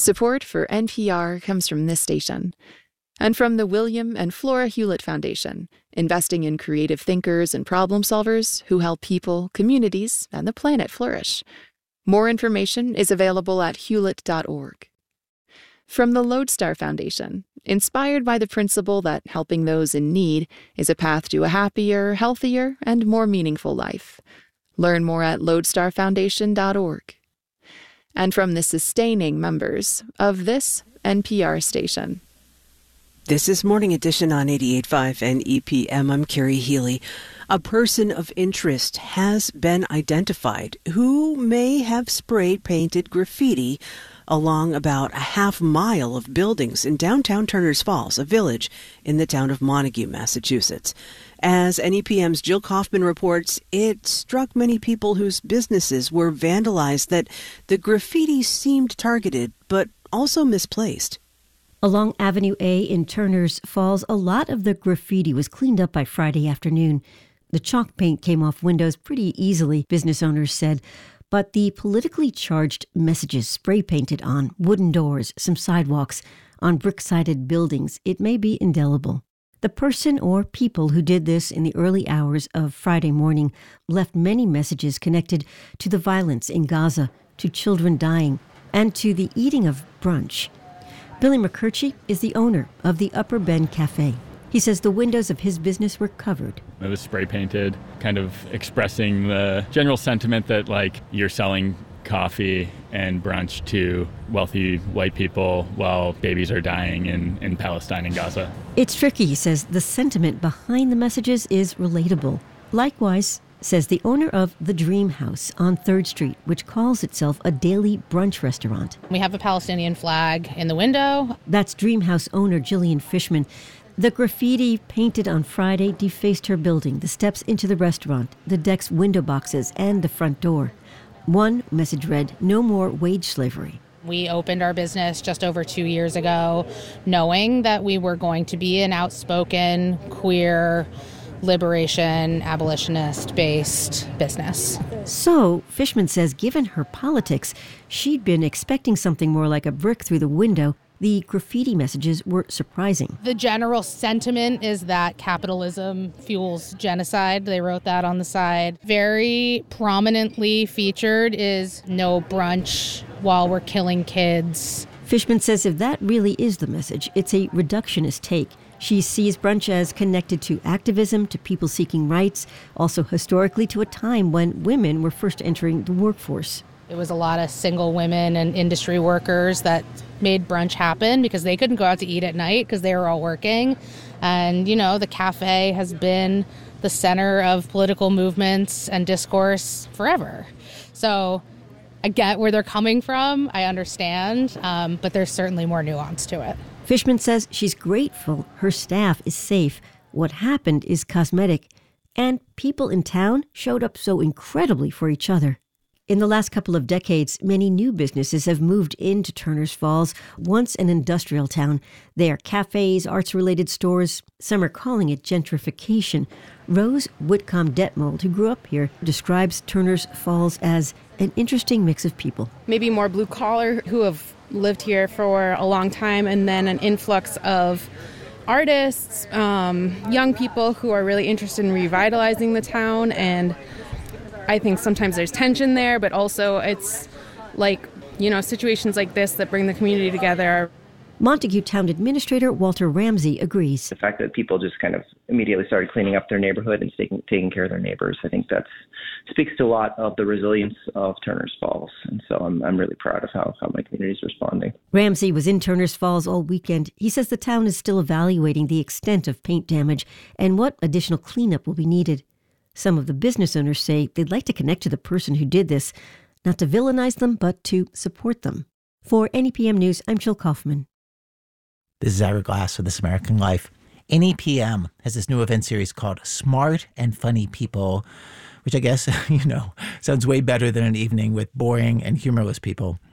Support for NPR comes from this station and from the William and Flora Hewlett Foundation, investing in creative thinkers and problem solvers who help people, communities, and the planet flourish. More information is available at hewlett.org. From the Lodestar Foundation, inspired by the principle that helping those in need is a path to a happier, healthier, and more meaningful life. Learn more at lodestarfoundation.org. And from the sustaining members of this NPR station. This is Morning Edition on 88.5 and EPM. I'm Carrie Healy. A person of interest has been identified who may have spray-painted graffiti along about a half mile of buildings in downtown Turners Falls, a village in the town of Montague, Massachusetts. As NEPM's Jill Kaufman reports, it struck many people whose businesses were vandalized that the graffiti seemed targeted, but also misplaced. Along Avenue A in Turners Falls, a lot of the graffiti was cleaned up by Friday afternoon. The chalk paint came off windows pretty easily, business owners said, but the politically charged messages spray-painted on wooden doors, some sidewalks, on brick-sided buildings, it may be indelible. The person or people who did this in the early hours of Friday morning left many messages connected to the violence in Gaza, to children dying, and to the eating of brunch. Billy McCurchie is the owner of the Upper Bend Cafe. He says the windows of his business were covered. It was spray painted, kind of expressing the general sentiment that, like, you're selling coffee and brunch to wealthy white people while babies are dying in Palestine and Gaza. It's tricky, he says. The sentiment behind the messages is relatable. Likewise, says the owner of the Dream House on 3rd Street, which calls itself a daily brunch restaurant. We have a Palestinian flag in the window. That's Dream House owner Jillian Fishman. The graffiti painted on Friday defaced her building, the steps into the restaurant, the deck's window boxes, and the front door. One message read, "No more wage slavery." We opened our business just over 2 years ago, knowing that we were going to be an outspoken, queer, liberation, abolitionist-based business. So, Fishman says, given her politics, she'd been expecting something more like a brick through the window. The graffiti messages were surprising. The general sentiment is that capitalism fuels genocide. They wrote that on the side. Very prominently featured is no brunch while we're killing kids. Fishman says if that really is the message, it's a reductionist take. She sees brunch as connected to activism, to people seeking rights, also historically to a time when women were first entering the workforce. It was a lot of single women and industry workers that made brunch happen because they couldn't go out to eat at night because they were all working. And, you know, the cafe has been the center of political movements and discourse forever. So I get where they're coming from. I understand, but there's certainly more nuance to it. Fishman says she's grateful her staff is safe. What happened is cosmetic, and people in town showed up so incredibly for each other. In the last couple of decades, many new businesses have moved into Turners Falls, once an industrial town. They are cafes, arts-related stores. Some are calling it gentrification. Rose Whitcomb Detmold, who grew up here, describes Turners Falls as an interesting mix of people. Maybe more blue-collar who have lived here for a long time, and then an influx of artists, young people who are really interested in revitalizing the town. And I think sometimes there's tension there, but also it's like, you know, situations like this that bring the community together. Montague Town Administrator Walter Ramsey agrees. The fact that people just kind of immediately started cleaning up their neighborhood and taking care of their neighbors, I think that speaks to a lot of the resilience of Turners Falls. And so I'm really proud of how my community is responding. Ramsey was in Turners Falls all weekend. He says the town is still evaluating the extent of paint damage and what additional cleanup will be needed. Some of the business owners say they'd like to connect to the person who did this, not to villainize them, but to support them. For NEPM News, I'm Jill Kaufman. This is Ira Glass for This American Life. NEPM has this new event series called Smart and Funny People, which I guess, sounds way better than an evening with boring and humorless people.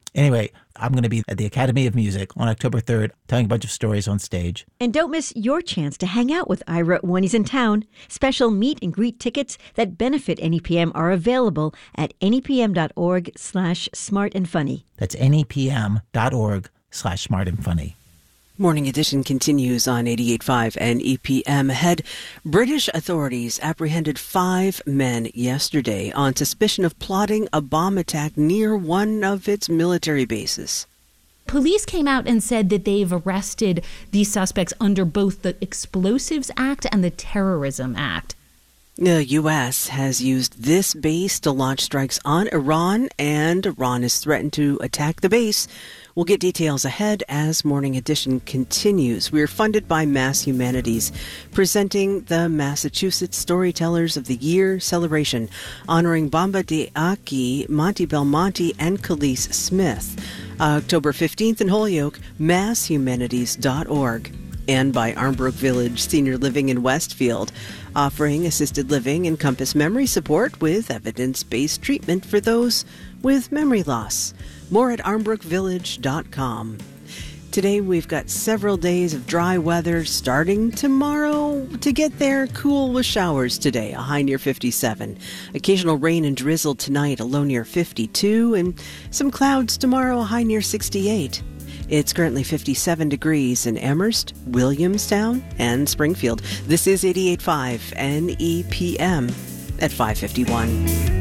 Anyway, I'm going to be at the Academy of Music on October 3rd, telling a bunch of stories on stage. And don't miss your chance to hang out with Ira when he's in town. Special meet and greet tickets that benefit NEPM are available at nepm.org/smartandfunny. That's nepm.org/smartandfunny. Morning Edition continues on 88.5 and EPM. Ahead, British authorities apprehended 5 men yesterday on suspicion of plotting a bomb attack near one of its military bases. Police came out and said that they've arrested these suspects under both the Explosives Act and the Terrorism Act. The U.S. has used this base to launch strikes on Iran, and Iran has threatened to attack the base. We'll get details ahead as Morning Edition continues. We're funded by Mass Humanities, presenting the Massachusetts Storytellers of the Year celebration, honoring Bamba de Aki, Monty Belmonte, and Khalees Smith. October 15th in Holyoke, masshumanities.org. And by Armbrook Village Senior Living in Westfield, offering assisted living and Compass memory support with evidence-based treatment for those with memory loss. More at armbrookvillage.com. Today we've got several days of dry weather starting tomorrow. To get there, cool with showers today, a high near 57. Occasional rain and drizzle tonight, a low near 52. And some clouds tomorrow, a high near 68. It's currently 57 degrees in Amherst, Williamstown, and Springfield. This is 88.5 NEPM at 5:51.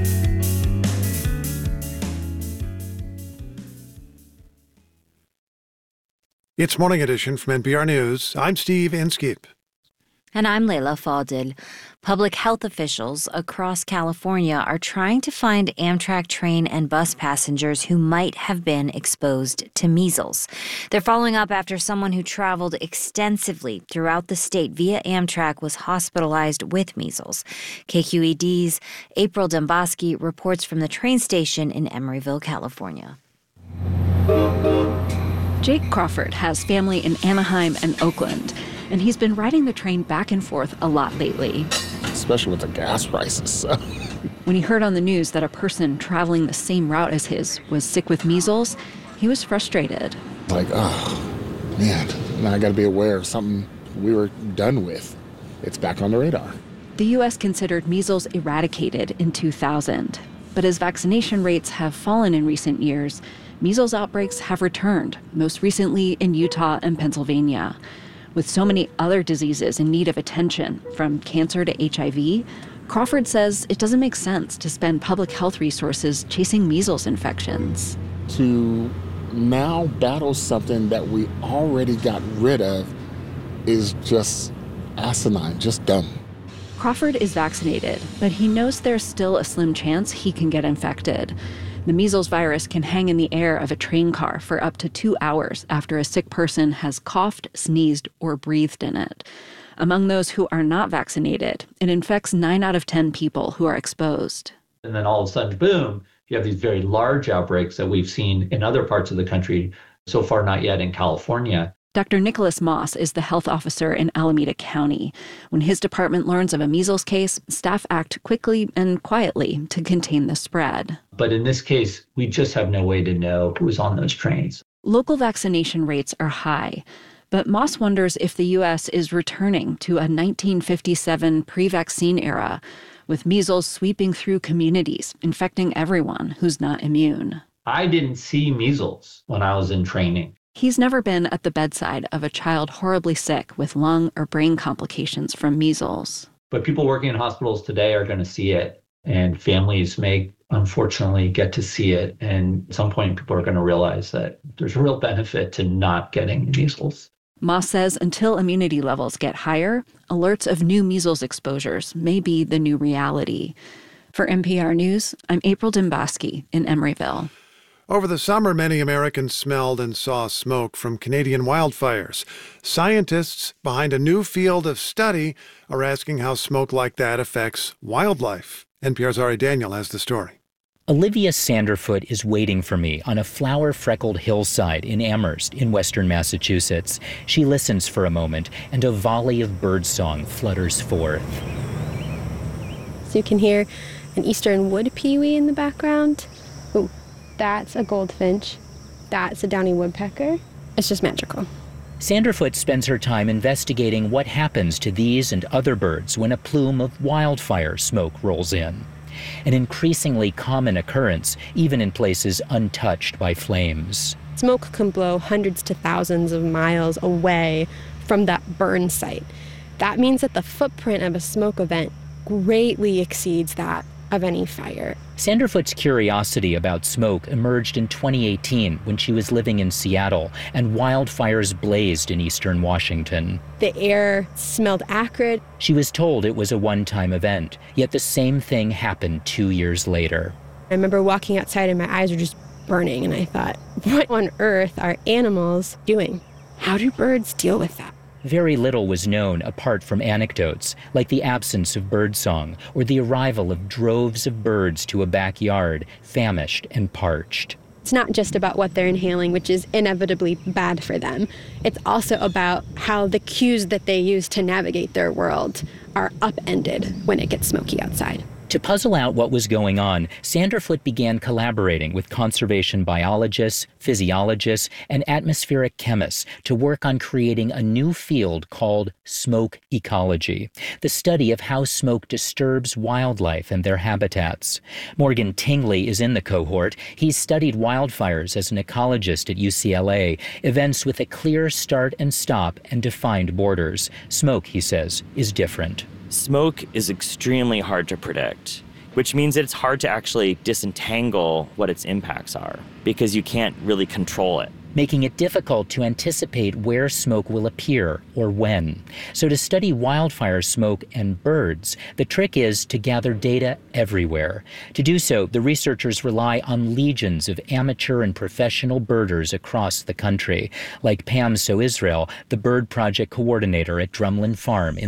It's Morning Edition from NPR News. I'm Steve Inskeep. And I'm Leila Fadel. Public health officials across California are trying to find Amtrak train and bus passengers who might have been exposed to measles. They're following up after someone who traveled extensively throughout the state via Amtrak was hospitalized with measles. KQED's April Demboski reports from the train station in Emeryville, California. Jake Crawford has family in Anaheim and Oakland, and he's been riding the train back and forth a lot lately. Especially with the gas prices. When he heard on the news that a person traveling the same route as his was sick with measles, he was frustrated. Like, oh, man, now I got to be aware of something we were done with. It's back on the radar. The U.S. considered measles eradicated in 2000, but as vaccination rates have fallen in recent years, measles outbreaks have returned, most recently in Utah and Pennsylvania. With so many other diseases in need of attention, from cancer to HIV, Crawford says it doesn't make sense to spend public health resources chasing measles infections. To now battle something that we already got rid of is just asinine, just dumb. Crawford is vaccinated, but he knows there's still a slim chance he can get infected. The measles virus can hang in the air of a train car for up to 2 hours after a sick person has coughed, sneezed, or breathed in it. Among those who are not vaccinated, it infects 9 out of 10 people who are exposed. And then all of a sudden, boom, you have these very large outbreaks that we've seen in other parts of the country, so far not yet in California. Dr. Nicholas Moss is the health officer in Alameda County. When his department learns of a measles case, staff act quickly and quietly to contain the spread. But in this case, we just have no way to know who's on those trains. Local vaccination rates are high, but Moss wonders if the U.S. is returning to a 1957 pre-vaccine era, with measles sweeping through communities, infecting everyone who's not immune. I didn't see measles when I was in training. He's never been at the bedside of a child horribly sick with lung or brain complications from measles. But people working in hospitals today are going to see it, and families may unfortunately get to see it. And at some point, people are going to realize that there's a real benefit to not getting measles. Moss says until immunity levels get higher, alerts of new measles exposures may be the new reality. For NPR News, I'm April Demboski in Emeryville. Over the summer, many Americans smelled and saw smoke from Canadian wildfires. Scientists behind a new field of study are asking how smoke like that affects wildlife. NPR's Ari Daniel has the story. Olivia Sanderfoot is waiting for me on a flower-freckled hillside in Amherst in western Massachusetts. She listens for a moment, and a volley of birdsong flutters forth. So you can hear an eastern wood pewee in the background. Ooh, that's a goldfinch. That's a downy woodpecker. It's just magical. Sanderfoot spends her time investigating what happens to these and other birds when a plume of wildfire smoke rolls in. An increasingly common occurrence, even in places untouched by flames. Smoke can blow hundreds to thousands of miles away from that burn site. That means that the footprint of a smoke event greatly exceeds that of any fire. Sanderfoot's curiosity about smoke emerged in 2018 when she was living in Seattle and wildfires blazed in eastern Washington. The air smelled acrid. She was told it was a one-time event, yet the same thing happened 2 years later. I remember walking outside and my eyes were just burning, and I thought, what on earth are animals doing? How do birds deal with that? Very little was known apart from anecdotes, like the absence of birdsong or the arrival of droves of birds to a backyard, famished and parched. It's not just about what they're inhaling, which is inevitably bad for them. It's also about how the cues that they use to navigate their world are upended when it gets smoky outside. To puzzle out what was going on, Sanderfoot began collaborating with conservation biologists, physiologists, and atmospheric chemists to work on creating a new field called smoke ecology, the study of how smoke disturbs wildlife and their habitats. Morgan Tingley is in the cohort. He's studied wildfires as an ecologist at UCLA, events with a clear start and stop and defined borders. Smoke, he says, is different. Smoke is extremely hard to predict, which means that it's hard to actually disentangle what its impacts are because you can't really control it, making it difficult to anticipate where smoke will appear or when. So to study wildfire smoke and birds, the trick is to gather data everywhere. To do so, the researchers rely on legions of amateur and professional birders across the country, like Pam So Israel, the bird project coordinator at Drumlin Farm in